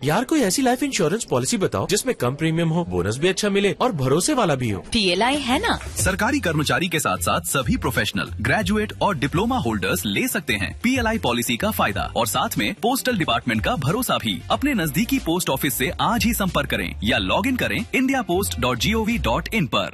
यार कोई ऐसी लाइफ इंश्योरेंस पॉलिसी बताओ जिसमें कम प्रीमियम हो, बोनस भी अच्छा मिले और भरोसे वाला भी हो। PLI है ना। सरकारी कर्मचारी के साथ साथ सभी प्रोफेशनल, ग्रेजुएट और डिप्लोमा होल्डर्स ले सकते हैं PLI पॉलिसी का फायदा और साथ में पोस्टल डिपार्टमेंट का भरोसा भी। अपने नजदीकी पोस्ट ऑफिस से आज ही संपर्क करें या लॉग इन करें indiapost.gov.in पर।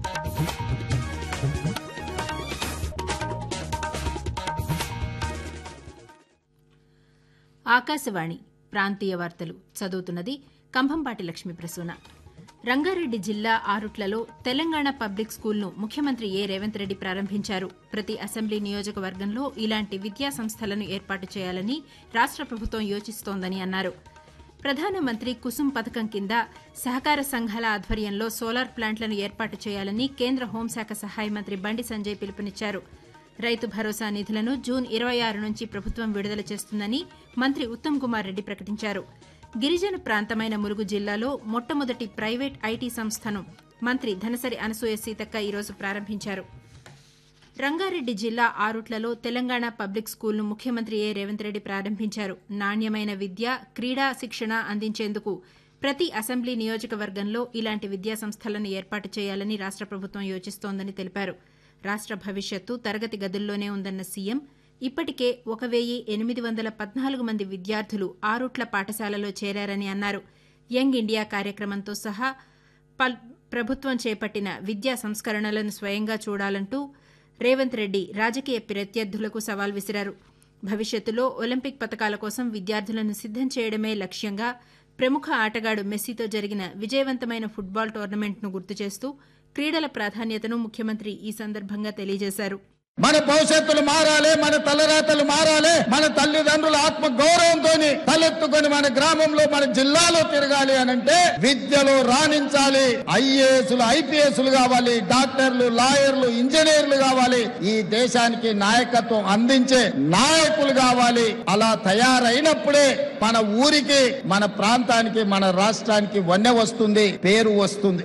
ఆకాశవాణి ప్రాంతీయ వార్తలు చదువుతున్నది కంభంపాటి లక్ష్మీ ప్రసూన. రంగారెడ్డి జిల్లా ఆరుట్లలో తెలంగాణ పబ్లిక్ స్కూల్ను ముఖ్యమంత్రి రేవంత్ రెడ్డి ప్రారంభించారు. ప్రతి అసెంబ్లీ నియోజకవర్గంలో ఇలాంటి విద్యా సంస్థలను ఏర్పాటు చేయాలని రాష్ట ప్రభుత్వం యోచిస్తోందని అన్నారు. ప్రధానమంత్రి కుసుమ్ పథకం కింద సహకార సంఘాల ఆధ్వర్యంలో సోలార్ ప్లాంట్లను ఏర్పాటు చేయాలని కేంద్ర హోంశాఖ సహాయ మంత్రి బండి సంజయ్ పిలుపునిచ్చారు. రైతు భరోసా నిధులను జూన్ 26 నుంచి ప్రభుత్వం విడుదల చేస్తుందని మంత్రి ఉత్తమ్ కుమార్ రెడ్డి ప్రకటించారు. గిరిజన ప్రాంతమైన ములుగు జిల్లాలో మొట్టమొదటి ప్రైవేట్ ఐటీ సంస్థను మంత్రి ధనసరి అనసూయ సీతక్క ఈరోజు ప్రారంభించారు. రంగారెడ్డి జిల్లా ఆరుట్లలో తెలంగాణ పబ్లిక్ స్కూల్ను ముఖ్యమంత్రి రేవంత్ రెడ్డి ప్రారంభించారు. నాణ్యమైన విద్య, క్రీడా శిక్షణ అందించేందుకు ప్రతి అసెంబ్లీ నియోజకవర్గంలో ఇలాంటి విద్యా సంస్థలను ఏర్పాటు చేయాలని రాష్ట ప్రభుత్వం యోచిస్తోందని తెలిపారు. రాష్ట భవిష్యత్తు తరగతి గదుల్లోనే ఉందన్న సీఎం ఇప్పటికే 1814 మంది విద్యార్థులు ఆరుట్ల పాఠశాలలో చేరారని అన్నారు. యంగ్ ఇండియా కార్యక్రమంతో సహా ప్రభుత్వం చేపట్టిన విద్యా సంస్కరణలను స్వయంగా చూడాలంటూ రేవంత్ రెడ్డి రాజకీయ ప్రత్యర్థులకు సవాల్ విసిరారు. భవిష్యత్తులో ఒలింపిక్ పతకాల కోసం విద్యార్థులను సిద్దం చేయడమే లక్ష్యంగా ప్రముఖ ఆటగాడు మెస్సీతో జరిగిన విజయవంతమైన ఫుట్బాల్ టోర్నమెంట్ను గుర్తు చేస్తూ క్రీడల ప్రాధాన్యతను ముఖ్యమంత్రి ఈ సందర్భంగా తెలియజేశారు. మన భవిష్యత్తులు మారాలి, మన తలరాతలు మారాలి, మన తల్లిదండ్రుల ఆత్మ గౌరవంతో తలెత్తుకొని మన గ్రామంలో, మన జిల్లాలో తిరగాలి అనంటే విద్యలో రాణించాలి. IASలు, IPSలు కావాలి, డాక్టర్లు, లాయర్లు, ఇంజనీర్లు కావాలి. ఈ దేశానికి నాయకత్వం అందించే నాయకులు కావాలి. అలా తయారైనప్పుడే మన ఊరికి, మన ప్రాంతానికి, మన రాష్ట్రానికి వన్నె వస్తుంది, పేరు వస్తుంది.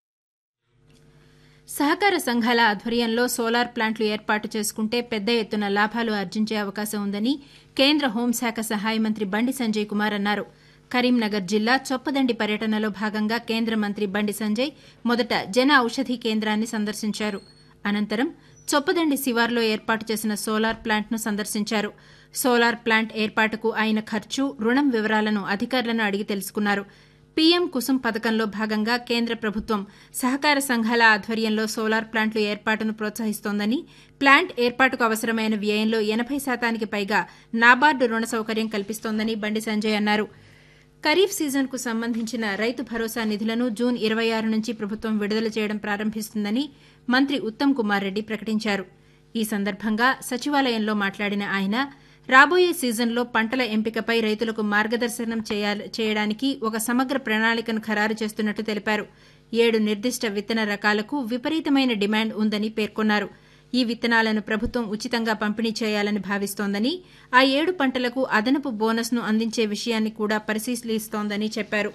సహకార సంఘాల ఆధ్వర్యంలో సోలార్ ప్లాంట్లు ఏర్పాటు చేసుకుంటే పెద్ద ఎత్తున లాభాలు ఆర్జించే అవకాశం ఉందని కేంద్ర హోంశాఖ సహాయ మంత్రి బండి సంజయ్ కుమార్ అన్నారు. కరీంనగర్ జిల్లా చొప్పదండి పర్యటనలో భాగంగా కేంద్ర మంత్రి బండి సంజయ్ మొదట జన ఔషధి కేంద్రాన్ని సందర్శించారు. అనంతరం చొప్పదండి శివార్లో ఏర్పాటు చేసిన సోలార్ ప్లాంట్ను సందర్శించారు. సోలార్ ప్లాంట్ ఏర్పాటుకు అయిన ఖర్చు, రుణం వివరాలను అధికారులను అడిగి తెలుసుకున్నారు. పీఎం కుసుమ్ పథకంలో భాగంగా కేంద్ర ప్రభుత్వం సహకార సంఘాల ఆధ్వర్యంలో సోలార్ ప్లాంట్ల ఏర్పాటును ప్రోత్సహిస్తోందని, ప్లాంట్ ఏర్పాటుకు అవసరమైన వ్యయంలో 80% పైగా నాబార్డు రుణ సౌకర్యం కల్పిస్తోందని బండి సంజయ్ అన్నారు. ఖరీఫ్ సీజన్కు సంబంధించిన రైతు భరోసా నిధులను జూన్ 26 నుంచి ప్రభుత్వం విడుదల చేయడం ప్రారంభిస్తుందని మంత్రి ఉత్తమ్ కుమార్ రెడ్డి ప్రకటించారు. ఈ సందర్భంగా సచివాలయంలో మాట్లాడిన ఆయన రాబోయే సీజన్లో పంటల ఎంపికపై రైతులకు మార్గదర్శనం చేయడానికి ఒక సమగ్ర ప్రణాళికను ఖరారు చేస్తున్నట్టు తెలిపారు. 7 నిర్దిష్ట విత్తన రకాలకు విపరీతమైన డిమాండ్ ఉందని పేర్కొన్నారు. ఈ విత్తనాలను ప్రభుత్వం ఉచితంగా పంపిణీ చేయాలని భావిస్తోందని, ఆ 7 పంటలకు అదనపు బోనస్ను అందించే విషయాన్ని కూడా పరిశీలిస్తోందని చెప్పారు.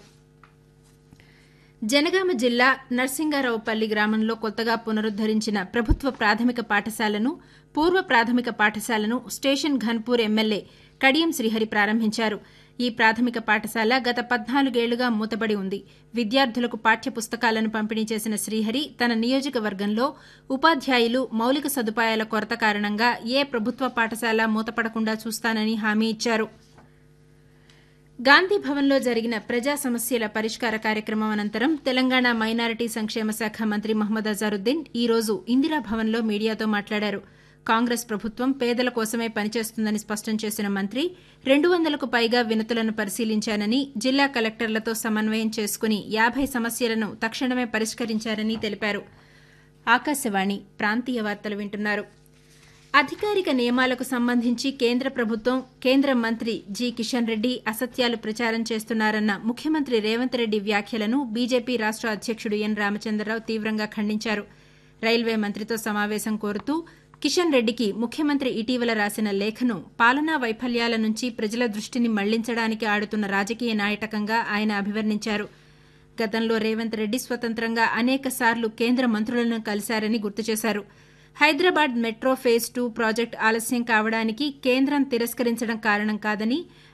జనగామ జిల్లా నర్సింగారావుపల్లి గ్రామంలో కొత్తగా పునరుద్దరించిన ప్రభుత్వ ప్రాథమిక పాఠశాలను, పూర్వ ప్రాథమిక పాఠశాలను స్టేషన్ ఘన్పూర్ ఎమ్మెల్యే కడియం శ్రీహరి ప్రారంభించారు. ఈ ప్రాథమిక పాఠశాల గత 14 ఏళ్లుగా మూతపడి ఉంది. విద్యార్థులకు పాఠ్య పుస్తకాలను పంపిణీ చేసిన శ్రీహరి తన నియోజకవర్గంలో ఉపాధ్యాయులు, మౌలిక సదుపాయాల కొరత కారణంగా ఏ ప్రభుత్వ పాఠశాల మూతపడకుండా చూస్తానని హామీ ఇచ్చారు. గాంధీ భవన్లో జరిగిన ప్రజా సమస్యల పరిష్కార కార్యక్రమం అనంతరం తెలంగాణ మైనారిటీ సంక్షేమ శాఖ మంత్రి మహ్మద్ అజారుద్దీన్ ఈ రోజు ఇందిరాభవన్లో మీడియాతో మాట్లాడారు. కాంగ్రెస్ ప్రభుత్వం పేదల కోసమే పనిచేస్తుందని స్పష్టం చేసిన మంత్రి 200కు పైగా వినతులను పరిశీలించానని, జిల్లా కలెక్టర్లతో సమన్వయం చేసుకుని 50 సమస్యలను తక్షణమే పరిష్కరించారని తెలిపారు. ఆకాశవాణి ప్రాంతీయ వార్తలు వింటున్నారు. అధికారిక నియమాలకు సంబంధించి కేంద్ర ప్రభుత్వం, కేంద్ర మంత్రి జి కిషన్ రెడ్డి అసత్యాలు ప్రచారం చేస్తున్నారన్న ముఖ్యమంత్రి రేవంత్ రెడ్డి వ్యాఖ్యలను బీజేపీ రాష్ట అధ్యక్షుడు ఎన్ రామచంద్రరావు తీవ్రంగా ఖండించారు. రైల్వే మంత్రితో సమావేశం కోరుతూ కిషన్ రెడ్డికి ముఖ్యమంత్రి ఇటీవల రాసిన లేఖను పాలనా వైఫల్యాల నుంచి ప్రజల దృష్టిని మళ్లించడానికి ఆడుతున్న రాజకీయ నాటకంగా ఆయన అభివర్ణించారు. గతంలో రేవంత్ రెడ్డి స్వతంత్రంగా అనేకసార్లు కేంద్ర మంత్రులను కలిశారని గుర్తు చేశారు. హైదరాబాద్ మెట్రో ఫేజ్ 2 ప్రాజెక్టు ఆలస్యం కావడానికి కేంద్రం తిరస్కరించడం కారణం కాదని,